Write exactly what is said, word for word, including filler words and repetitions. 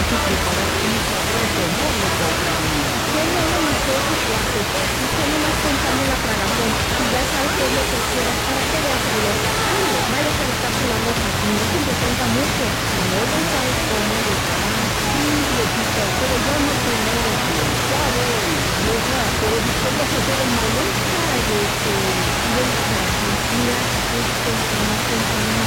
y preparar un sabroso mole cortadillo. Suena delicioso y fuerte. Y estoy nomás pensando en la tragazón. Y ya sabes qué es lo que quiero para que veas que los ángeles vaya que me está probando aquí. No se entretenga mucho. Y no no sabes cómo le va. Sí, viejita, pero dame primero bien. Ya voy, vieja, pero después vas a hacer el mole. Cállese. Deja, mira, estoy nomás pensando